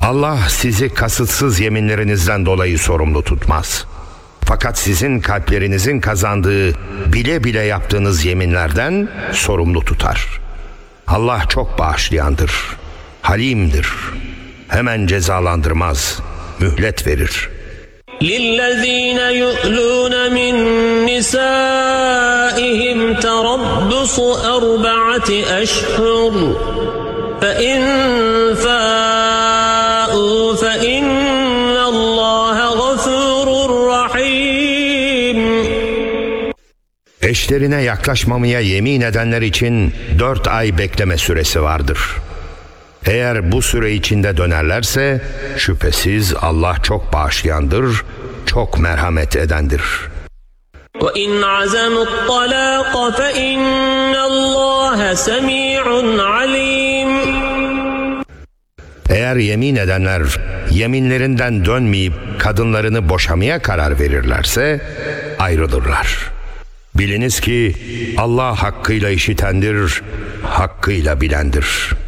Allah sizi kasıtsız yeminlerinizden dolayı sorumlu tutmaz. Fakat sizin kalplerinizin kazandığı bile bile yaptığınız yeminlerden sorumlu tutar. Allah çok bağışlayandır, halimdir. Hemen cezalandırmaz, mühlet verir. لِلَّذ۪ينَ يُؤْلُونَ مِنْ نِسَائِهِمْ تَرَبُّصُ 4 أَشْهُرٍ فَاِنْ فَاءُوا فَاِنَّ اللّٰهَ غَفُورٌ رَحِيمٌ. Eşlerine yaklaşmamaya yemin edenler için 4 ay bekleme süresi vardır. Eğer bu süre içinde dönerlerse şüphesiz Allah çok bağışlayandır, çok merhamet edendir. وَاِنْ عَزَمُوا الطَّلَاقَ فَاِنَّ اللّٰهَ سَمِيعٌ عَلِيمٌ. Eğer yemin edenler yeminlerinden dönmeyip kadınlarını boşamaya karar verirlerse ayrılırlar. Biliniz ki Allah hakkıyla işitendir, hakkıyla bilendir.